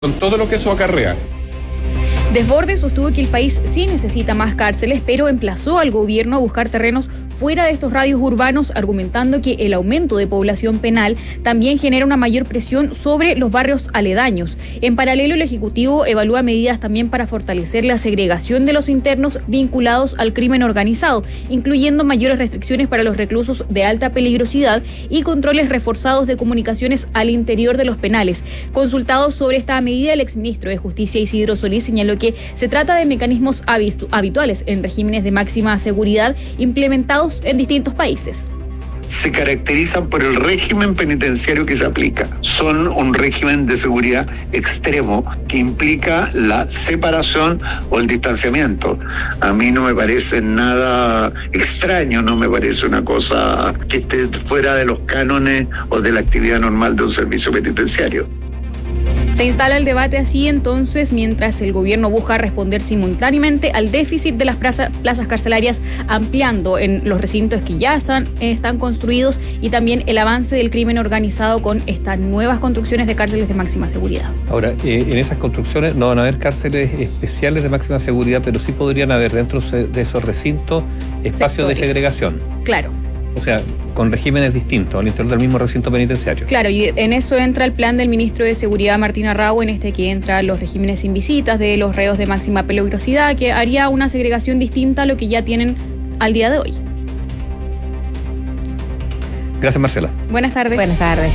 con todo lo que eso acarrea. Desbordes sostuvo que el país sí necesita más cárceles, pero emplazó al gobierno a buscar terrenos fuera de estos radios urbanos, argumentando que el aumento de población penal también genera una mayor presión sobre los barrios aledaños. En paralelo, el Ejecutivo evalúa medidas también para fortalecer la segregación de los internos vinculados al crimen organizado, incluyendo mayores restricciones para los reclusos de alta peligrosidad y controles reforzados de comunicaciones al interior de los penales. Consultado sobre esta medida, el exministro de Justicia, Isidro Solís, señaló que se trata de mecanismos habituales en regímenes de máxima seguridad implementados en distintos países. Se caracterizan por el régimen penitenciario que se aplica. Son un régimen de seguridad extremo que implica la separación o el distanciamiento. A mí no me parece nada extraño, no me parece una cosa que esté fuera de los cánones o de la actividad normal de un servicio penitenciario. Se instala el debate así entonces mientras el gobierno busca responder simultáneamente al déficit de las plazas carcelarias, ampliando en los recintos que ya están construidos y también el avance del crimen organizado con estas nuevas construcciones de cárceles de máxima seguridad. Ahora, en esas construcciones no van a haber cárceles especiales de máxima seguridad, pero sí podrían haber dentro de esos recintos espacios de segregación. Claro. O sea, con regímenes distintos al interior del mismo recinto penitenciario. Claro, y en eso entra el plan del ministro de Seguridad, Martín Arrau, en este que entra los regímenes sin visitas de los reos de máxima peligrosidad, que haría una segregación distinta a lo que ya tienen al día de hoy. Gracias, Marcela. Buenas tardes. Buenas tardes.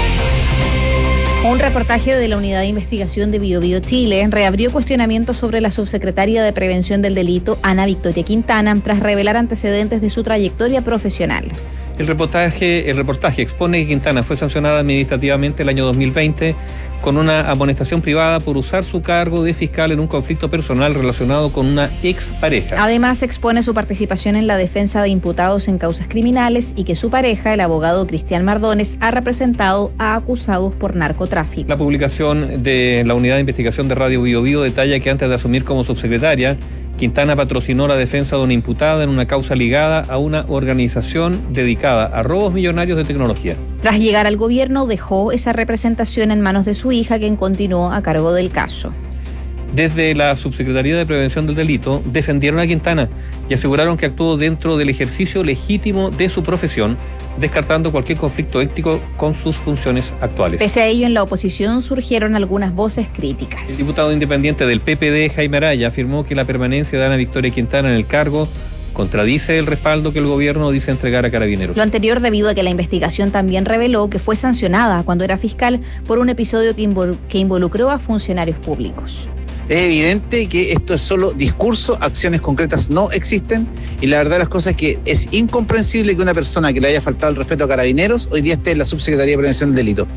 Un reportaje de la Unidad de Investigación de Biobío Chile reabrió cuestionamientos sobre la subsecretaria de Prevención del Delito, Ana Victoria Quintana, tras revelar antecedentes de su trayectoria profesional. El reportaje expone que Quintana fue sancionada administrativamente el año 2020 con una amonestación privada por usar su cargo de fiscal en un conflicto personal relacionado con una expareja. Además, expone su participación en la defensa de imputados en causas criminales y que su pareja, el abogado Cristian Mardones, ha representado a acusados por narcotráfico. La publicación de la Unidad de Investigación de Radio Biobío detalla que antes de asumir como subsecretaria, Quintana patrocinó la defensa de una imputada en una causa ligada a una organización dedicada a robos millonarios de tecnología. Tras llegar al gobierno, dejó esa representación en manos de su hija, quien continuó a cargo del caso. Desde la Subsecretaría de Prevención del Delito defendieron a Quintana y aseguraron que actuó dentro del ejercicio legítimo de su profesión, descartando cualquier conflicto ético con sus funciones actuales. Pese a ello, en la oposición surgieron algunas voces críticas. El diputado independiente del PPD, Jaime Araya, afirmó que la permanencia de Ana Victoria Quintana en el cargo contradice el respaldo que el gobierno dice entregar a Carabineros. Lo anterior debido a que la investigación también reveló que fue sancionada cuando era fiscal por un episodio que involucró a funcionarios públicos. Es evidente que esto es solo discurso, acciones concretas no existen, y la verdad de las cosas es que es incomprensible que una persona que le haya faltado el respeto a Carabineros hoy día esté en la Subsecretaría de Prevención del Delito.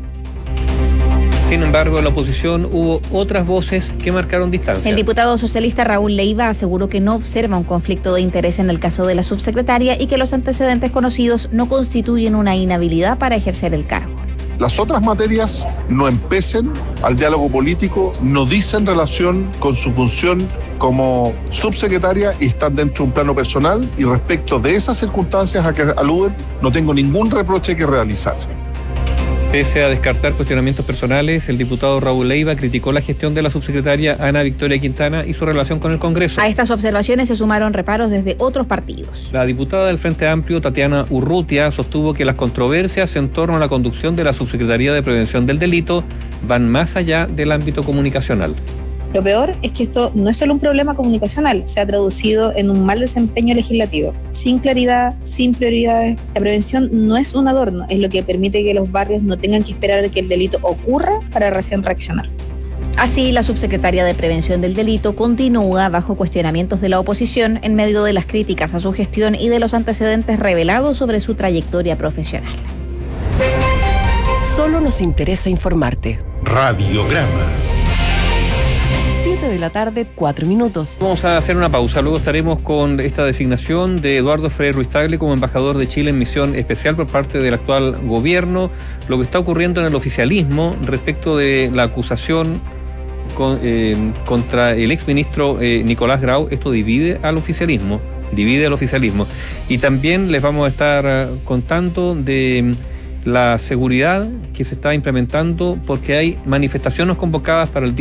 Sin embargo, en la oposición hubo otras voces que marcaron distancia. El diputado socialista Raúl Leiva aseguró que no observa un conflicto de interés en el caso de la subsecretaria y que los antecedentes conocidos no constituyen una inhabilidad para ejercer el cargo. Las otras materias no empecen al diálogo político, no dicen relación con su función como subsecretaria y están dentro de un plano personal, y respecto de esas circunstancias a que aluden no tengo ningún reproche que realizar. Pese a descartar cuestionamientos personales, el diputado Raúl Leiva criticó la gestión de la subsecretaria Ana Victoria Quintana y su relación con el Congreso. A estas observaciones se sumaron reparos desde otros partidos. La diputada del Frente Amplio, Tatiana Urrutia, sostuvo que las controversias en torno a la conducción de la Subsecretaría de Prevención del Delito van más allá del ámbito comunicacional. Lo peor es que esto no es solo un problema comunicacional, se ha traducido en un mal desempeño legislativo. Sin claridad, sin prioridades, la prevención no es un adorno, es lo que permite que los barrios no tengan que esperar a que el delito ocurra para recién reaccionar. Así, la subsecretaria de Prevención del Delito continúa bajo cuestionamientos de la oposición en medio de las críticas a su gestión y de los antecedentes revelados sobre su trayectoria profesional. Solo nos interesa informarte. Radiograma. 7 de la tarde, 4 minutos. Vamos a hacer una pausa, luego estaremos con esta designación de Eduardo Frei Ruiz Tagle como embajador de Chile en misión especial por parte del actual gobierno, lo que está ocurriendo en el oficialismo respecto de la acusación contra el exministro Nicolás Grau. Esto divide al oficialismo, y también les vamos a estar contando de la seguridad que se está implementando porque hay manifestaciones convocadas para el